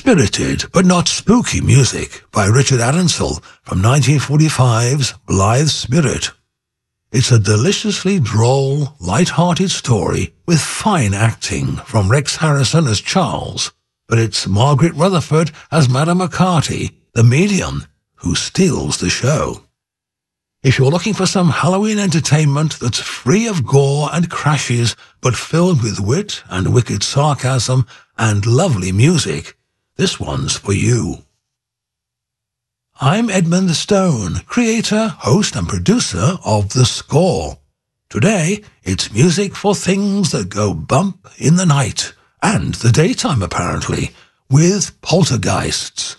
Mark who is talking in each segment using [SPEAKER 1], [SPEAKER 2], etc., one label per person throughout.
[SPEAKER 1] Spirited but not spooky music by Richard Addinsell from 1945's Blithe Spirit. It's a deliciously droll, light-hearted story with fine acting from Rex Harrison as Charles, but it's Margaret Rutherford as Madame McCarty, the medium, who steals the show. If you're looking for some Halloween entertainment that's free of gore and crashes, but filled with wit and wicked sarcasm and lovely music, this one's for you. I'm Edmund Stone, creator, host and producer of The Score. Today, it's music for things that go bump in the night, and the daytime apparently, with poltergeists.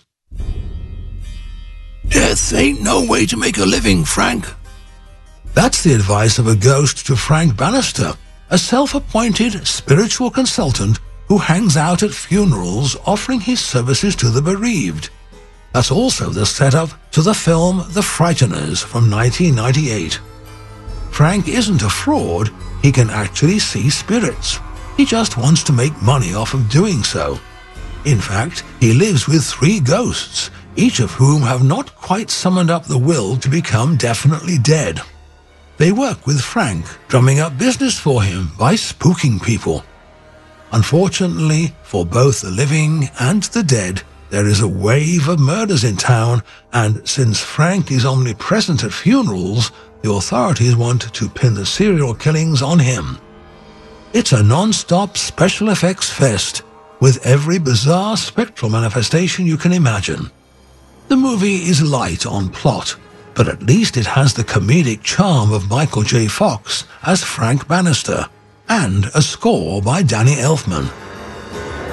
[SPEAKER 1] Death ain't no way to make a living, Frank. That's the advice of a ghost to Frank Bannister, a self-appointed spiritual consultant who hangs out at funerals offering his services to the bereaved. That's also the setup to the film The Frighteners from 1998. Frank isn't a fraud, he can actually see spirits. He just wants to make money off of doing so. In fact, he lives with 3 ghosts, each of whom have not quite summoned up the will to become definitely dead. They work with Frank, drumming up business for him by spooking people. Unfortunately, for both the living and the dead, there is a wave of murders in town, and since Frank is omnipresent at funerals, the authorities want to pin the serial killings on him. It's a non-stop special effects fest, with every bizarre spectral manifestation you can imagine. The movie is light on plot, but at least it has the comedic charm of Michael J. Fox as Frank Bannister, and a score by Danny Elfman,